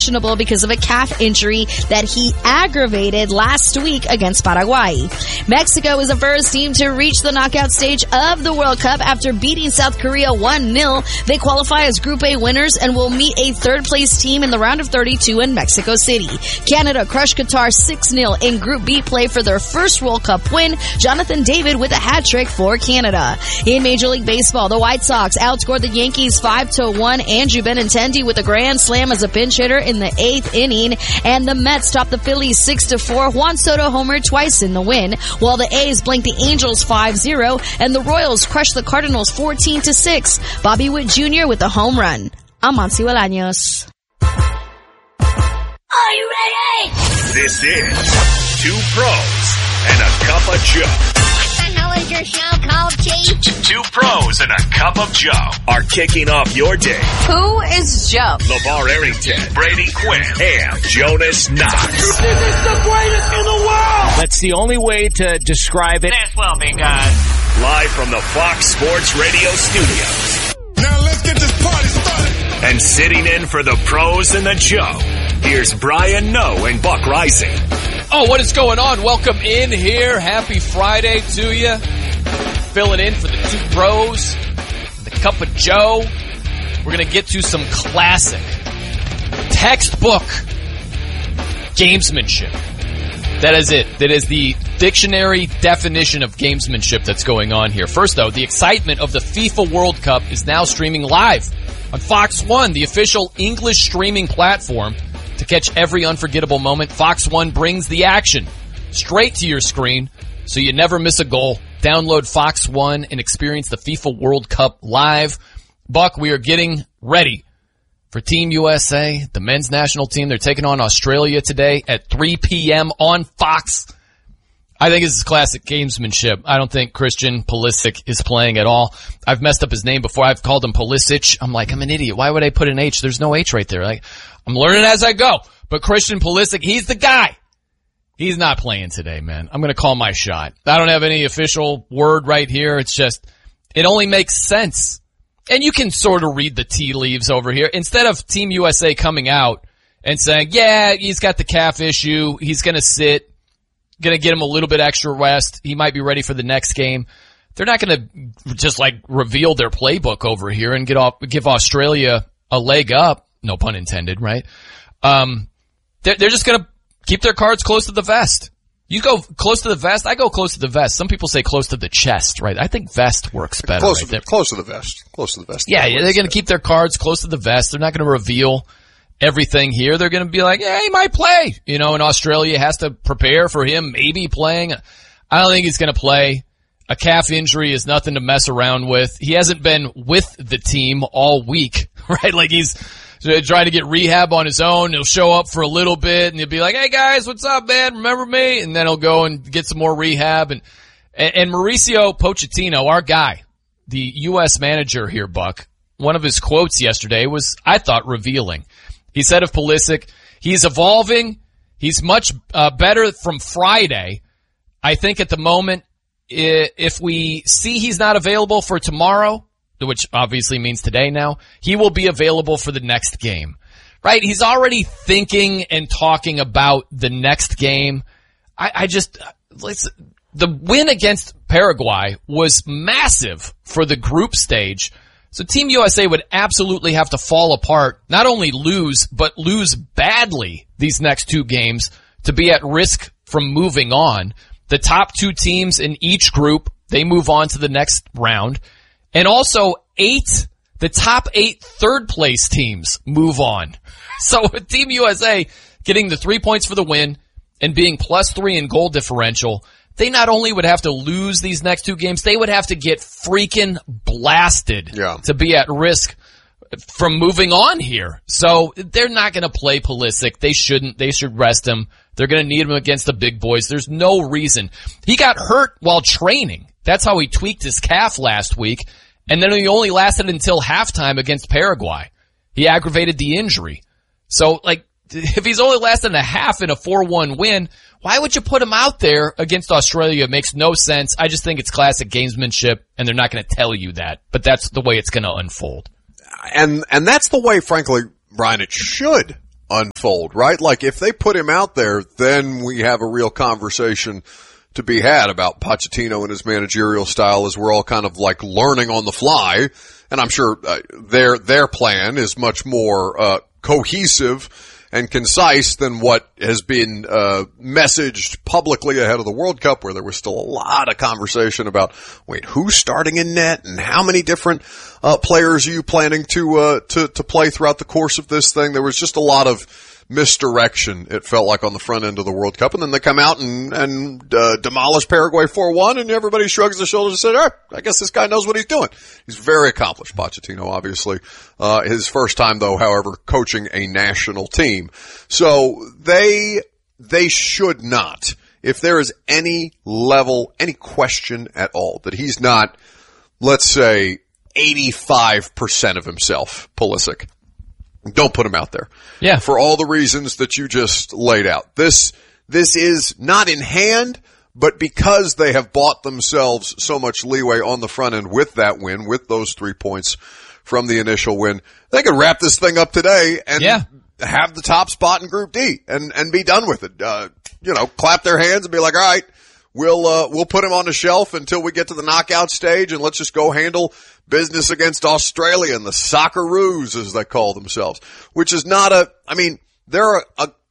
questionable because of a calf injury that he aggravated last week against Paraguay. Mexico is the first team to reach the knockout stage of the World Cup after beating South Korea 1-0. They qualify as Group A winners and will meet a third-place team in the round of 32 in Mexico City. Canada crushed Qatar 6-0 in Group B play for their first World Cup win. Jonathan David with a hat trick for Canada. In Major League Baseball, the White Sox outscored the Yankees 5-1. Andrew Benintendi with a grand slam as a pinch hitter in the 8th inning. And the Mets topped the Phillies 6-4. Juan Soto homered twice in the win, while the A's blanked the Angels 5-0 and the Royals crushed the Cardinals 14-6. Bobby Witt Jr. with a home run. I'm Monty Bolaños. Are you ready? This is Two Pros and a Cup of Joe. What the hell is your show called, Chief? Two Pros and a Cup of Joe are kicking off your day. Who is Joe? LeVar Arrington, Brady Quinn, and Jonas Knox. This is the greatest in the world! That's the only way to describe it. This will be good. Live from the Fox Sports Radio studios. Now let's get this party started. And sitting in for the Pros and the Joe, here's Brian Noe and Buck Rising. Oh, what is going on? Welcome in here. Happy Friday to you. Filling in for the Two Pros, the Cup of Joe. We're going to get to some classic, textbook gamesmanship. That is it. That is the dictionary definition of gamesmanship that's going on here. First, though, the excitement of the FIFA World Cup is now streaming live on Fox One, the official English streaming platform. To catch every unforgettable moment, Fox One brings the action straight to your screen so you never miss a goal. Download Fox One and experience the FIFA World Cup live. Buck, we are getting ready for Team USA, the men's national team. They're taking on Australia today at 3 p.m. on Fox. I think this is classic gamesmanship. I don't think Christian Pulisic is playing at all. I've messed up his name before. I've called him Pulisic. I'm like, I'm an idiot. Why would I put an H? There's no H right there. Like, I'm learning as I go. But Christian Pulisic, he's the guy. He's not playing today, man. I'm going to call my shot. I don't have any official word right here. It's just, it only makes sense. And you can sort of read the tea leaves over here. Instead of Team USA coming out and saying, yeah, he's got the calf issue. He's going to sit. Going to get him a little bit extra rest. He might be ready for the next game. They're not going to just like reveal their playbook over here and give Australia a leg up. No pun intended, right? They're just going to keep their cards close to the vest. You go close to the vest. I go close to the vest. Some people say close to the chest, right? I think vest works better. Close to the vest. Close to the vest. Yeah, they're going to keep their cards close to the vest. They're not going to reveal everything here. They're going to be like, yeah, he might play. You know, and Australia has to prepare for him maybe playing. I don't think he's going to play. A calf injury is nothing to mess around with. He hasn't been with the team all week, right? Like he's trying to get rehab on his own. He'll show up for a little bit and he'll be like, hey guys, what's up, man? Remember me? And then he'll go and get some more rehab. And Mauricio Pochettino, our guy, the U.S. manager here, Buck, one of his quotes yesterday was, I thought, revealing. He said of Pulisic, he's evolving. He's much better from Friday. I think at the moment, if we see he's not available for tomorrow, which obviously means today now, he will be available for the next game. Right? He's already thinking and talking about the next game. The win against Paraguay was massive for the group stage. So Team USA would absolutely have to fall apart, not only lose, but lose badly these next two games to be at risk from moving on. The top two teams in each group, they move on to the next round. And also the top 8 third place teams move on. So Team USA getting the 3 points for the win and being +3 in goal differential, they not only would have to lose these next two games, they would have to get freaking blasted to be at risk from moving on here. So they're not going to play Pulisic. They shouldn't. They should rest him. They're going to need him against the big boys. There's no reason. He got hurt while training. That's how he tweaked his calf last week. And then he only lasted until halftime against Paraguay. He aggravated the injury. So, like, if he's only lasting a half in a 4-1 win, why would you put him out there against Australia? It makes no sense. I just think it's classic gamesmanship, and they're not going to tell you that. But that's the way it's going to unfold. And that's the way, frankly, Brian, it should unfold, right? Like if they put him out there, then we have a real conversation to be had about Pochettino and his managerial style as we're all kind of like learning on the fly. And I'm sure their plan is much more cohesive and concise than what has been messaged publicly ahead of the World Cup, where there was still a lot of conversation about, wait, who's starting in net and how many different players are you planning to play throughout the course of this thing? There was just a lot of misdirection, it felt like, on the front end of the World Cup. And then they come out and demolish Paraguay 4-1, and everybody shrugs their shoulders and says, all right, I guess this guy knows what he's doing. He's very accomplished, Pochettino, obviously. His first time, though, however, coaching a national team. So they should not, if there is any level, any question at all, that he's not, let's say, 85% of himself, Pulisic. Don't put him out there. Yeah. For all the reasons that you just laid out. This is not in hand, but because they have bought themselves so much leeway on the front end with that win, with those 3 points from the initial win, they could wrap this thing up today and have the top spot in Group D and be done with it. Clap their hands and be like, all right, we'll put him on the shelf until we get to the knockout stage, and let's just go handle business against Australia and the Socceroos, as they call themselves, which is not they're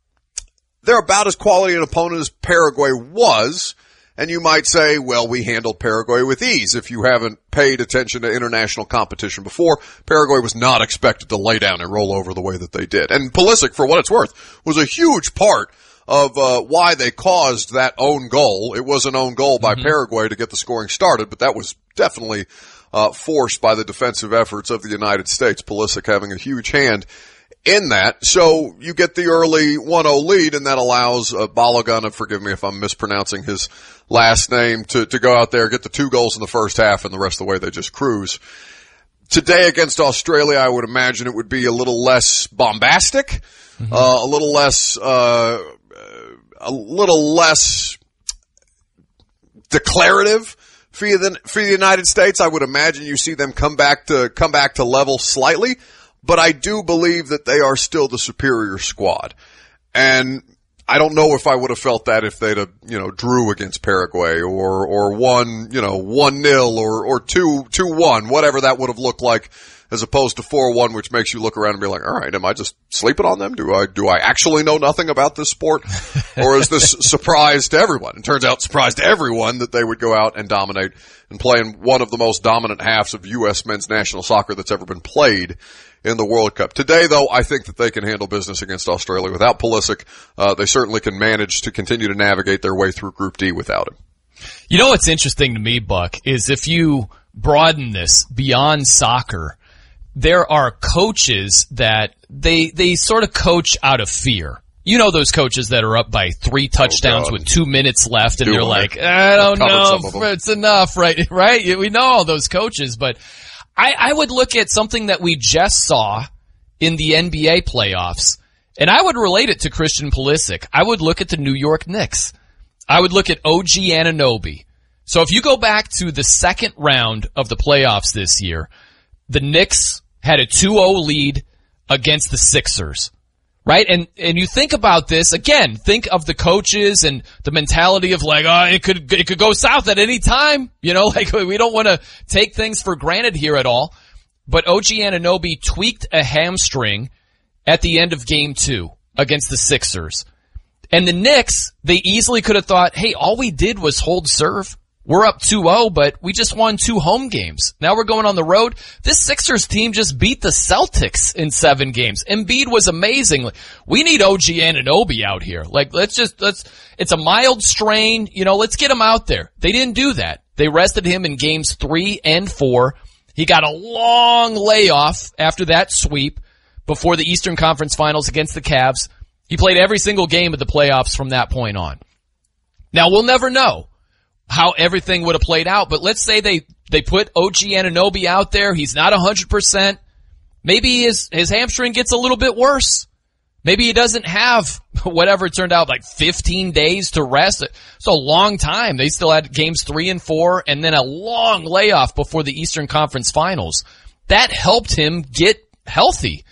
about as quality an opponent as Paraguay was. And you might say, well, we handled Paraguay with ease. If you haven't paid attention to international competition before, Paraguay was not expected to lay down and roll over the way that they did. And Pulisic, for what it's worth, was a huge part of why they caused that own goal. It was an own goal by Paraguay to get the scoring started, but that was definitely forced by the defensive efforts of the United States. Pulisic having a huge hand in that. So you get the early 1-0 lead, and that allows Balogun, and forgive me if I'm mispronouncing his last name, to go out there, get the 2 goals in the first half, and the rest of the way they just cruise. Today against Australia, I would imagine it would be a little less bombastic, a little less declarative for the United States. I would imagine you see them come back to level slightly, but I do believe that they are still the superior squad. And I don't know if I would have felt that if they'd have, drew against Paraguay or won, 1-0 or 2-1, whatever that would have looked like, as opposed to 4-1, which makes you look around and be like, all right, am I just sleeping on them? Do I actually know nothing about this sport? Or is this surprise to everyone? It turns out surprise to everyone that they would go out and dominate and play in one of the most dominant halves of U.S. men's national soccer that's ever been played in the World Cup. Today, though, I think that they can handle business against Australia without Pulisic. They certainly can manage to continue to navigate their way through Group D without him. You know what's interesting to me, Buck, is if you broaden this beyond soccer, there are coaches that they sort of coach out of fear. You know those coaches that are up by 3 touchdowns with 2 minutes left, and you're like, I don't know if it's enough, right? Right? We know all those coaches, but I would look at something that we just saw in the NBA playoffs, and I would relate it to Christian Pulisic. I would look at the New York Knicks. I would look at OG Anunoby. So if you go back to the second round of the playoffs this year, the Knicks had a 2-0 lead against the Sixers, right? And you think about this, again, think of the coaches and the mentality of like, it could go south at any time. Like we don't want to take things for granted here at all. But OG Anunoby tweaked a hamstring at the end of game 2 against the Sixers. And the Knicks, they easily could have thought, hey, all we did was hold serve. We're up 2-0, but we just won 2 home games. Now we're going on the road. This Sixers team just beat the Celtics in 7 games. Embiid was amazing. We need OG Anunoby out here. Like, it's a mild strain. Let's get him out there. They didn't do that. They rested him in games 3 and 4. He got a long layoff after that sweep before the Eastern Conference Finals against the Cavs. He played every single game of the playoffs from that point on. Now we'll never know how everything would have played out, but let's say they put OG Anunoby out there. He's not 100%. Maybe his hamstring gets a little bit worse. Maybe he doesn't have whatever it turned out, like 15 days to rest. It's a long time. They still had games 3 and 4 and then a long layoff before the Eastern Conference Finals. That helped him get healthy.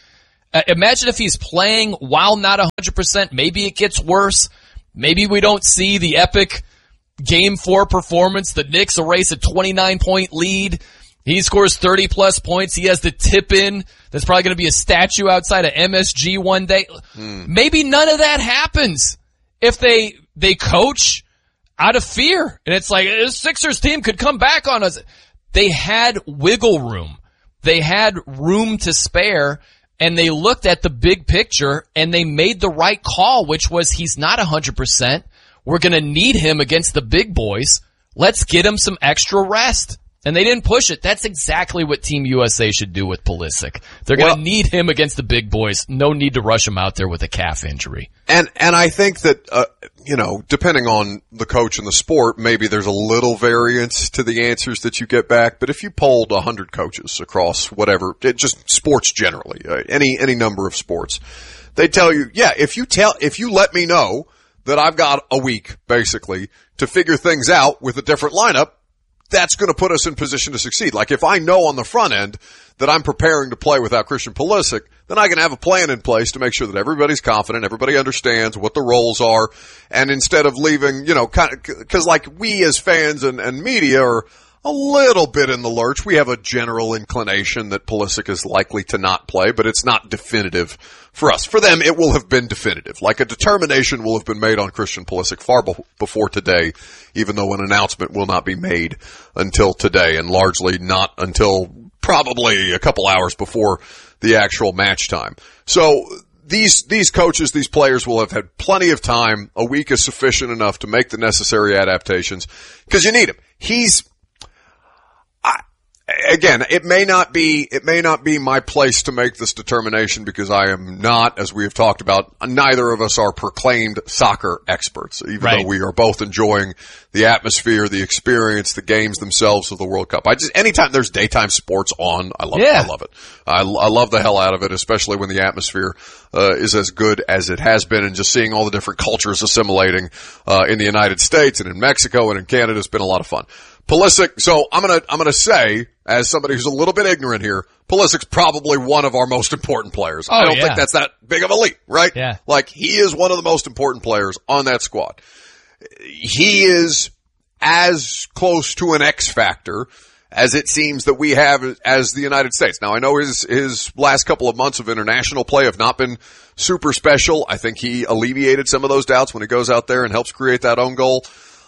Imagine if he's playing while not 100%. Maybe it gets worse. Maybe we don't see the epic Game 4 performance. The Knicks erase a 29-point lead. He scores 30-plus points. He has the tip-in. There's probably going to be a statue outside of MSG one day. Maybe none of that happens if they coach out of fear. And it's like, this Sixers team could come back on us. They had wiggle room. They had room to spare, and they looked at the big picture, and they made the right call, which was he's not 100%. We're going to need him against the big boys. Let's get him some extra rest. And they didn't push it. That's exactly what Team USA should do with Pulisic. They're going to need him against the big boys. No need to rush him out there with a calf injury. And I think that, depending on the coach and the sport, maybe there's a little variance to the answers that you get back. But if you polled 100 coaches across whatever, just sports generally, any number of sports, they tell you, yeah, if you let me know that I've got a week basically to figure things out with a different lineup, that's going to put us in position to succeed. Like if I know on the front end that I'm preparing to play without Christian Pulisic, then I can have a plan in place to make sure that everybody's confident, everybody understands what the roles are, and instead of leaving, because like we as fans and media are a little bit in the lurch. We have a general inclination that Pulisic is likely to not play, but it's not definitive for us. For them, it will have been definitive. Like a determination will have been made on Christian Pulisic far before today, even though an announcement will not be made until today, and largely not until probably a couple hours before the actual match time. So these coaches, these players will have had plenty of time. A week is sufficient enough to make the necessary adaptations because you need him. Again, it may not be my place to make this determination because I am not, as we have talked about, neither of us are proclaimed soccer experts, even though we are both enjoying the atmosphere, the experience, the games themselves of the World Cup. Anytime there's daytime sports on, I love it. I love it. I love the hell out of it, especially when the atmosphere, is as good as it has been, and just seeing all the different cultures assimilating, in the United States and in Mexico and in Canada has been a lot of fun. Pulisic, so I'm gonna say, as somebody who's a little bit ignorant here, Pulisic's probably one of our most important players. I don't think that's that big of a leap, right? Yeah. Like, he is one of the most important players on that squad. He is as close to an X factor as it seems that we have as the United States. Now, I know his last couple of months of international play have not been super special. I think he alleviated some of those doubts when he goes out there and helps create that own goal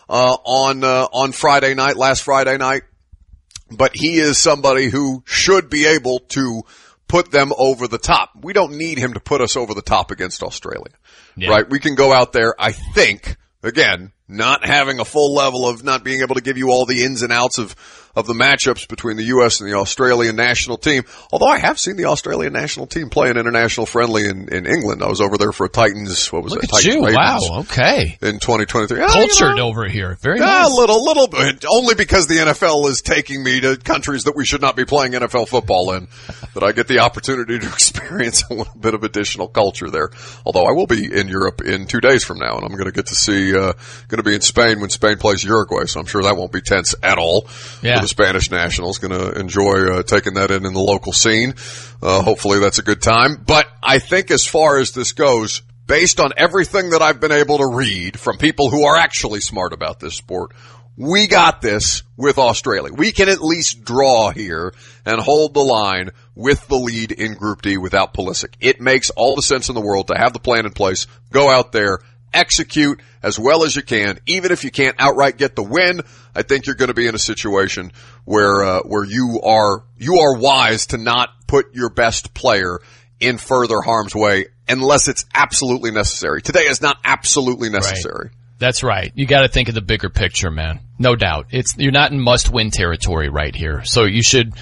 on Friday night, last Friday night. But he is somebody who should be able to put them over the top. We don't need him to put us over the top against Australia, right? We can go out there, I think, again, not having a full level of not being able to give you all the ins and outs of the matchups between the U.S. and the Australian national team. Although I have seen the Australian national team play an international friendly in England. I was over there for a Titans, Look at you. Wow, okay. In 2023. Cultured over here. Very nice. A little bit. Only because the NFL is taking me to countries that we should not be playing NFL football in, that I get the opportunity to experience a little bit of additional culture there. Although I will be in Europe in 2 days from now, and I'm going to get to see, going to be in Spain when Spain plays Uruguay, so I'm sure that won't be tense at all. Yeah. The Spanish nationals going to enjoy taking that in the local scene. Hopefully that's a good time. But I think as far as this goes, based on everything that I've been able to read from people who are actually smart about this sport, we got this with Australia. We can at least draw here and hold the line with the lead in Group D without Pulisic. It makes all the sense in the world to have the plan in place, go out there, execute as well as you can. Even if you can't outright get the win, I think you're going to be in a situation where you are wise to not put your best player in further harm's way unless it's absolutely necessary. Today is not absolutely necessary. Right. That's right. You got to think of the bigger picture, man. No doubt. You're not in must-win territory right here. So you should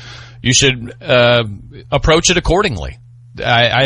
approach it accordingly. I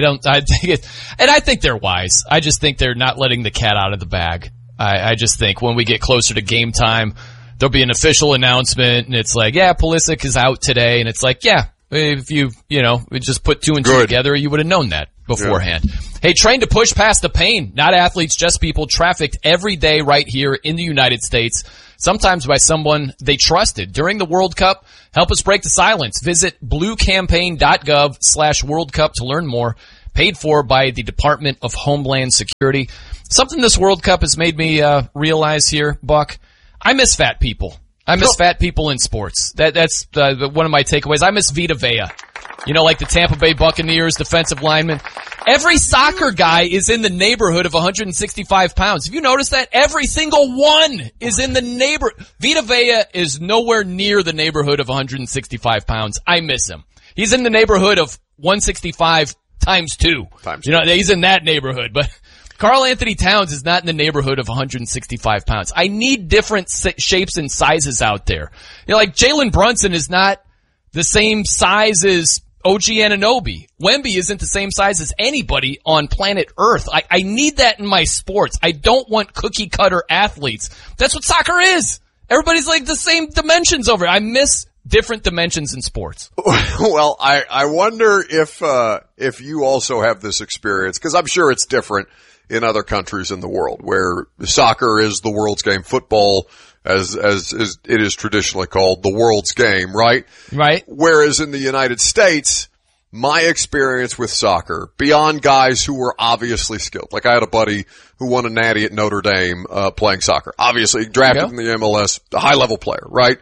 think they're wise. I just think they're not letting the cat out of the bag. I just think when we get closer to game time, there'll be an official announcement and it's like, Pulisic is out today. And it's like, if you just put 2 and 2 together, you would have known that beforehand. Yeah. Hey, trained to push past the pain, not athletes, just people trafficked every day right here in the United States, sometimes by someone they trusted. During the World Cup, help us break the silence. Visit bluecampaign.gov/World Cup to learn more. paid for by the Department of Homeland Security. Something this World Cup has made me realize here, Buck, I miss fat people. I miss fat people in sports. That's one of my takeaways. I miss Vita Vea. Like the Tampa Bay Buccaneers defensive lineman. Every soccer guy is in the neighborhood of 165 pounds. Have you noticed that? Every single one is in the neighborhood. Vita Vea is nowhere near the neighborhood of 165 pounds. I miss him. He's in the neighborhood of 165 times 2. He's in that neighborhood. But Karl Anthony Towns is not in the neighborhood of 165 pounds. I need different shapes and sizes out there. Like Jalen Brunson is not the same size as OG Anunoby. Wemby isn't the same size as anybody on planet Earth. I need that in my sports. I don't want cookie cutter athletes. That's what soccer is. Everybody's like the same dimensions over it. I miss different dimensions in sports. Well, I wonder if you also have this experience, because I'm sure it's different in other countries in the world where soccer is the world's game, football as it is traditionally called, the world's game, right? Right. Whereas in the United States, my experience with soccer, beyond guys who were obviously skilled, like I had a buddy who won a natty at Notre Dame, playing soccer. Obviously drafted in the MLS, a high level player, right?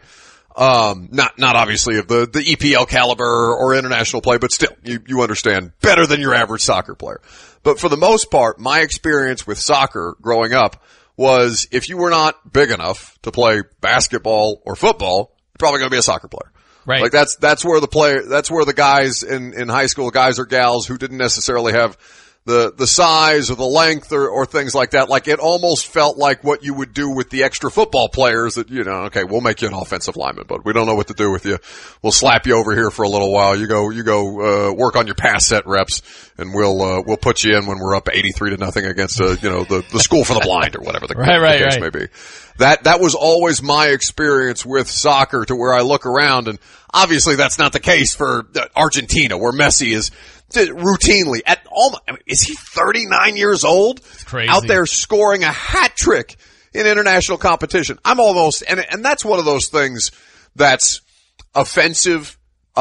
Not obviously of the EPL caliber or international play, but still, you understand, better than your average soccer player. But for the most part, my experience with soccer growing up was if you were not big enough to play basketball or football, you're probably going to be a soccer player. Right. Like that's where the guys in high school, guys or gals who didn't necessarily have the size or the length or things like that. Like it almost felt like what you would do with the extra football players that, okay, we'll make you an offensive lineman, but we don't know what to do with you. We'll slap you over here for a little while. You go work on your pass set reps and we'll put you in when we're up 83-0 against the school for the blind or whatever the case may be. That was always my experience with soccer, to where I look around, and obviously that's not the case for Argentina, where Messi is routinely is he 39 years old? It's crazy. Out there scoring a hat trick in international competition. I'm almost, and that's one of those things that's offensive,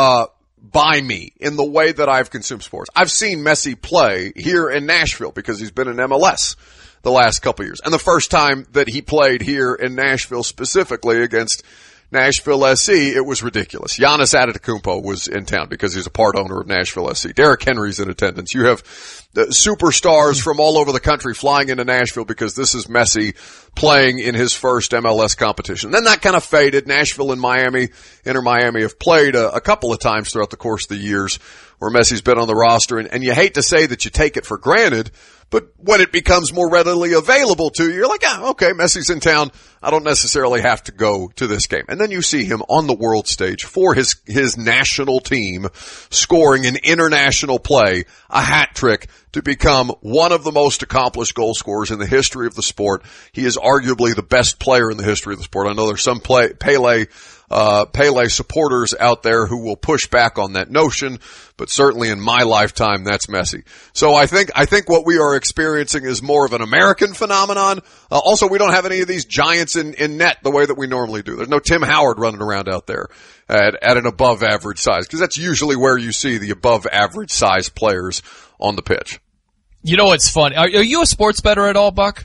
by me in the way that I've consumed sports. I've seen Messi play here in Nashville because he's been in MLS the last couple of years. And the first time that he played here in Nashville, specifically against Nashville SC, it was ridiculous. Giannis Antetokounmpo was in town because he's a part owner of Nashville SC. Derrick Henry's in attendance. You have superstars from all over the country flying into Nashville because this is Messi playing in his first MLS competition. Then that kind of faded. Nashville and Miami, Inter Miami, have played a couple of times throughout the course of the years where Messi's been on the roster. And you hate to say that you take it for granted, but when it becomes more readily available to you, you're like, okay, Messi's in town. I don't necessarily have to go to this game. And then you see him on the world stage for his national team, scoring in international play, a hat trick to become one of the most accomplished goal scorers in the history of the sport. He is arguably the best player in the history of the sport. I know there's some Pele supporters out there who will push back on that notion, but certainly in my lifetime, that's Messi. So I think what we are experiencing is more of an American phenomenon. Also, we don't have any of these giants in net the way that we normally do. There's no Tim Howard running around out there at an above average size, because that's usually where you see the above average size players on the pitch. You know what's fun? Are you a sports bettor at all, Buck?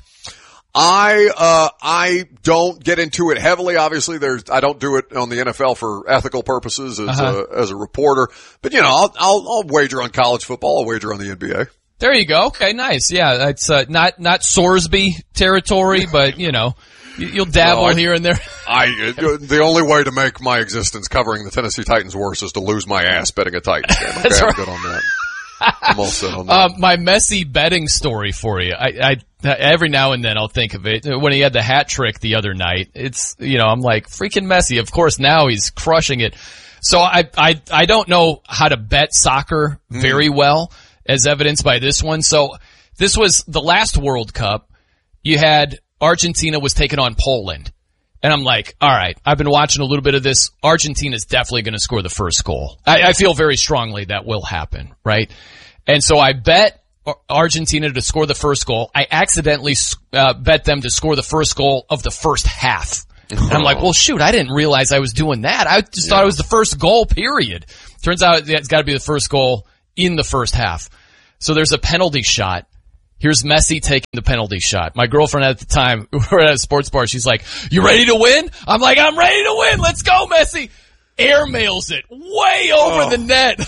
I don't get into it heavily. Obviously, I don't do it on the NFL for ethical purposes as a reporter. But I'll wager on college football. I'll wager on the NBA. There you go. Okay, nice. Yeah, it's not Sorsby territory, but you'll dabble here and there. The only way to make my existence covering the Tennessee Titans worse is to lose my ass betting a Titans game. Okay, That's right. I'm good on that. I'm all set on that. My Messi betting story for you. I every now and then I'll think of it. When he had the hat trick the other night, it's, I'm like, freaking Messi. Of course, now he's crushing it. So I don't know how to bet soccer very well, as evidenced by this one. So this was the last World Cup. You had Argentina was taking on Poland. And I'm like, all right, I've been watching a little bit of this. Argentina's definitely going to score the first goal. I feel very strongly that will happen, right? And so I bet Argentina to score the first goal. I accidentally bet them to score the first goal of the first half. And I'm like, well, shoot, I didn't realize I was doing that. I just thought it was the first goal, period. Turns out it's got to be the first goal in the first half. So there's a penalty shot. Here's Messi taking the penalty shot. My girlfriend at the time, we were at a sports bar, she's like, you ready to win? I'm like, I'm ready to win. Let's go, Messi. Airmails it way over the net.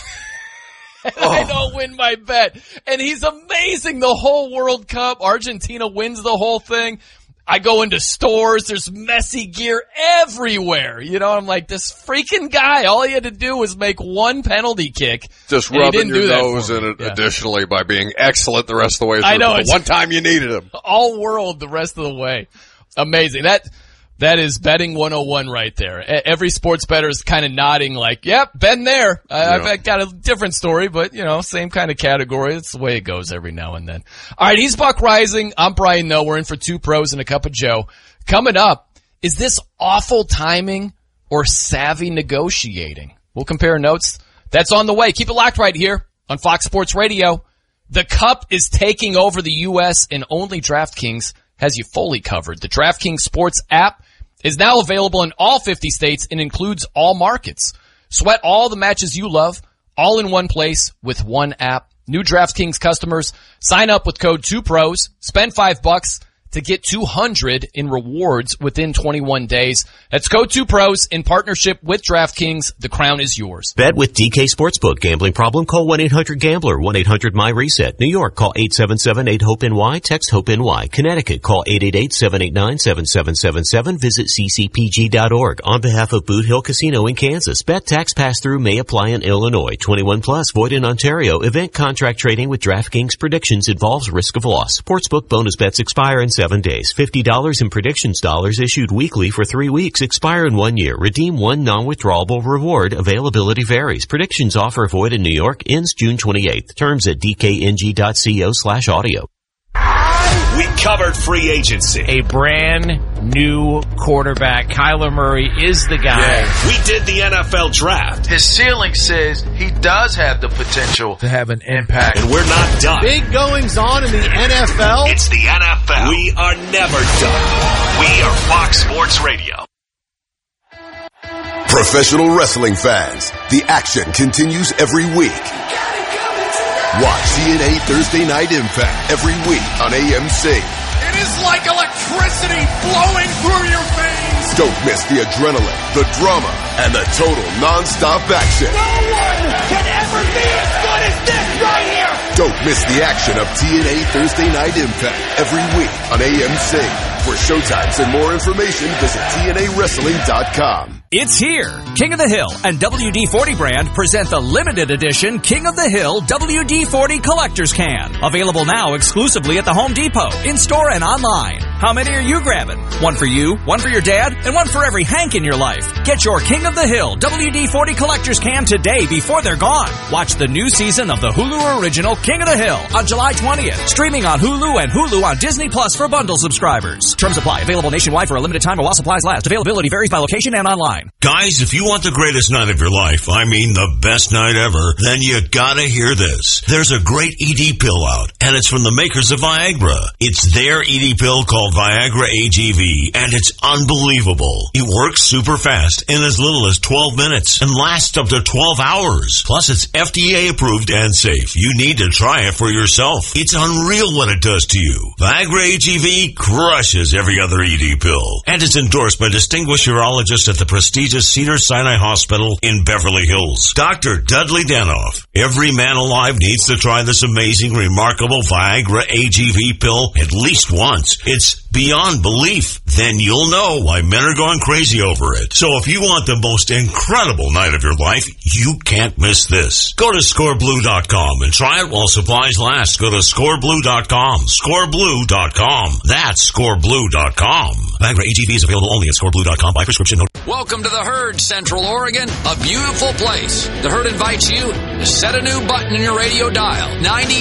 I don't win my bet. And he's amazing the whole World Cup. Argentina wins the whole thing. I go into stores. There's Messi gear everywhere. You know, I'm like, this freaking guy, all he had to do was make one penalty kick. Just rubbing your nose in it additionally by being excellent the rest of the way through. I know. The one time you needed him. All world the rest of the way. Amazing. That is betting 101 right there. Every sports bettor is kind of nodding like, yep, been there. I've got a different story, but, you know, same kind of category. It's the way it goes every now and then. All right, he's Buck Rising. I'm Brian Noe. We're in for Two Pros and a Cup of Joe. Coming up, is this awful timing or savvy negotiating? We'll compare notes. That's on the way. Keep it locked right here on Fox Sports Radio. The Cup is taking over the U.S. and only DraftKings has you fully covered. The DraftKings Sports app is now available in all 50 states and includes all markets. Sweat all the matches you love, all in one place with one app. New DraftKings customers, sign up with code 2PROS, spend $5 to get $200 in rewards within 21 days. That's code 2PROS in partnership with DraftKings. The crown is yours. Bet with DK Sportsbook. Gambling problem? Call 1-800-GAMBLER. 1-800-MY-RESET. New York, call 877-8-HOPE-NY. Text HOPE-NY. Connecticut, call 888-789-7777. Visit ccpg.org. On behalf of Boot Hill Casino in Kansas, bet tax pass-through may apply in Illinois. 21 plus, void in Ontario. Event contract trading with DraftKings predictions involves risk of loss. Sportsbook bonus bets expire in 7 days. $50 in predictions dollars issued weekly for 3 weeks. Expire in 1 year. Redeem one non-withdrawable reward. Availability varies. Predictions offer void in New York. Ends June 28th. Terms at dkng.co/audio. We covered free agency. A brand new quarterback. Kyler Murray is the guy. Yeah. We did the NFL draft. His ceiling says he does have the potential to have an impact. And we're not done. Big goings on in the NFL. It's the NFL. We are never done. We are Fox Sports Radio. Professional wrestling fans, the action continues every week. Watch TNA Thursday Night Impact every week on AMC. It is like electricity flowing through your veins. Don't miss the adrenaline, the drama, and the total non-stop action. No one can ever be as good as this right here. Don't miss the action of TNA Thursday Night Impact every week on AMC. For showtimes and more information, visit TNAWrestling.com. It's here. King of the Hill and WD-40 brand present the limited edition King of the Hill WD-40 Collector's Can. Available now exclusively at the Home Depot, in-store and online. How many are you grabbing? One for you, one for your dad, and one for every Hank in your life. Get your King of the Hill WD-40 Collector's Can today before they're gone. Watch the new season of the Hulu original King of the Hill on July 20th. Streaming on Hulu and Hulu on Disney Plus for bundle subscribers. Terms apply. Available nationwide for a limited time while supplies last. Availability varies by location and online. Guys, if you want the greatest night of your life, I mean the best night ever, then you gotta hear this. There's a great ED pill out, and it's from the makers of Viagra. It's their ED pill called Viagra AGV, and it's unbelievable. It works super fast in as little as 12 minutes and lasts up to 12 hours. Plus, it's FDA approved and safe. You need to try it for yourself. It's unreal what it does to you. Viagra AGV crushes every other ED pill, and it's endorsed by distinguished urologists at the prestigious Cedars-Sinai Hospital in Beverly Hills. Dr. Dudley Danoff. Every man alive needs to try this amazing, remarkable Viagra AGV pill at least once. It's beyond belief. Then you'll know why men are going crazy over it. So if you want the most incredible night of your life, you can't miss this. Go to scoreblue.com and try it while supplies last. Go to scoreblue.com. Scoreblue.com. That's scoreblue.com. Viagra AGV is available only at scoreblue.com by prescription. Welcome to the Herd, Central Oregon, a beautiful place. The Herd invites you to set a new button in your radio dial.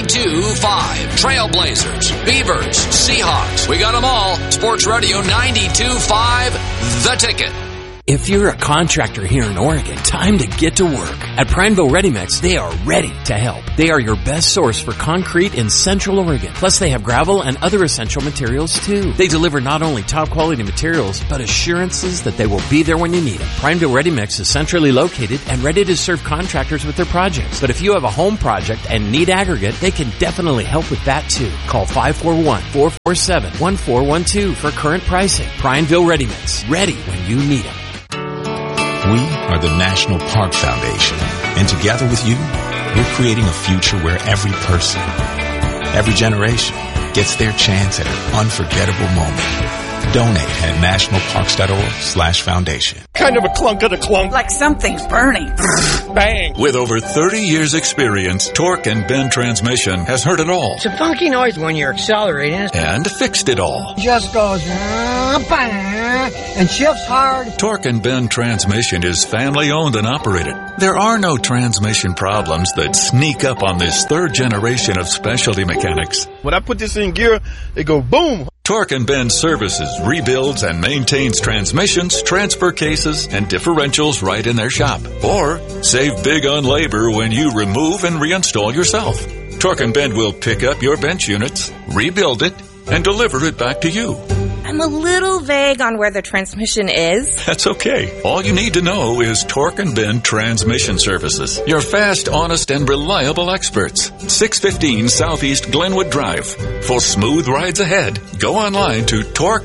92.5. Trailblazers, Beavers, Seahawks. We got them all. Sports Radio 92.5, The Ticket. If you're a contractor here in Oregon, time to get to work. At Prineville Ready Mix, they are ready to help. They are your best source for concrete in Central Oregon. Plus, they have gravel and other essential materials, too. They deliver not only top-quality materials, but assurances that they will be there when you need them. Prineville Ready Mix is centrally located and ready to serve contractors with their projects. But if you have a home project and need aggregate, they can definitely help with that, too. Call 541-447-1412 for current pricing. Prineville Ready Mix. Ready when you need them. We are the National Park Foundation, and together with you, we're creating a future where every person, every generation gets their chance at an unforgettable moment. Donate at nationalparks.org/foundation. Kind of a clunk of the clunk. Like something's burning. Bang. With over 30 years experience, Torque and Bend Transmission has heard it all. It's a funky noise when you're accelerating. And fixed it all. Just goes bang and shifts hard. Torque and Bend Transmission is family owned and operated. There are no transmission problems that sneak up on this third generation of specialty mechanics. When I put this in gear, it goes boom. Torque and Bend services, rebuilds, and maintains transmissions, transfer cases, and differentials right in their shop. Or save big on labor when you remove and reinstall yourself. Torque and Bend will pick up your bench units, rebuild it, and deliver it back to you. I'm a little vague on where the transmission is. That's okay. All you need to know is Torque and Bend Transmission Services. Your fast, honest, and reliable experts. 615 Southeast Glenwood Drive. For smooth rides ahead, go online to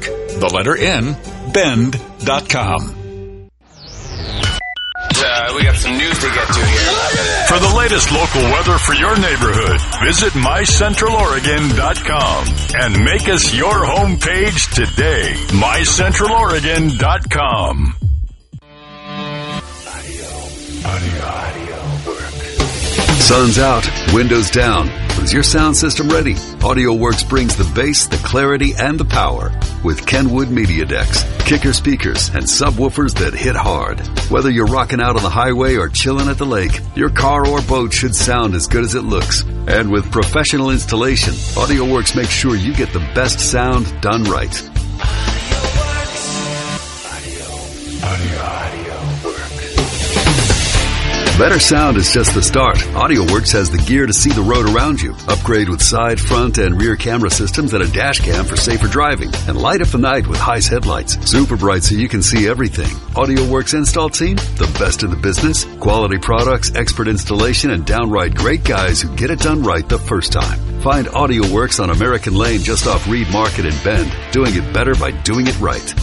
Bend.com. We got some news to get to here. For the latest local weather for your neighborhood, visit mycentraloregon.com and make us your homepage today. mycentraloregon.com. Audio work. Sun's out, windows down. Is your sound system ready? AudioWorks brings the bass, the clarity, and the power with Kenwood Media Decks, kicker speakers, and subwoofers that hit hard. Whether you're rocking out on the highway or chilling at the lake, your car or boat should sound as good as it looks. And with professional installation, AudioWorks makes sure you get the best sound done right. Better sound is just the start. AudioWorks has the gear to see the road around you. Upgrade with side, front, and rear camera systems and a dash cam for safer driving. And light up the night with Heis headlights. Super bright so you can see everything. AudioWorks install team, the best in the business. Quality products, expert installation, and downright great guys who get it done right the first time. Find AudioWorks on American Lane just off Reed Market in Bend. Doing it better by doing it right.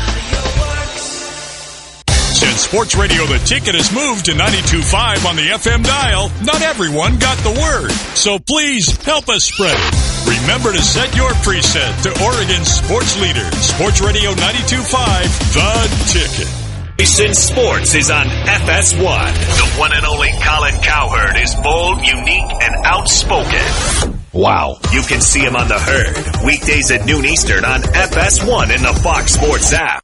Since Sports Radio The Ticket has moved to 92.5 on the FM dial, not everyone got the word. So please help us spread it. Remember to set your preset to Oregon's sports leader, Sports Radio 92.5, The Ticket. Since Sports is on FS1, the one and only Colin Cowherd is bold, unique, and outspoken. Wow. You can see him on The Herd, weekdays at noon Eastern on FS1 in the Fox Sports app.